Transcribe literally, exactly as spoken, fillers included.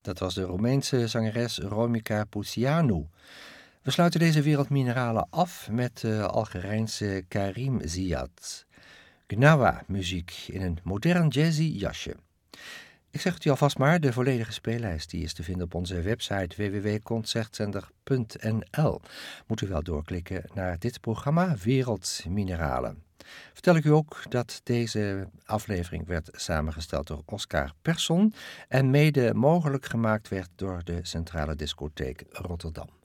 Dat was de Roemeense zangeres Romica Pucianu. We sluiten deze wereldmineralen af met de Algerijnse Karim Ziad. Gnawa-muziek in een modern jazzy jasje. Ik zeg het u alvast maar, de volledige speellijst die is te vinden op onze website w w w punt concertzender punt n l. Moet u wel doorklikken naar dit programma Wereldmineralen. Vertel ik u ook dat deze aflevering werd samengesteld door Oscar Persson en mede mogelijk gemaakt werd door de Centrale Discotheek Rotterdam.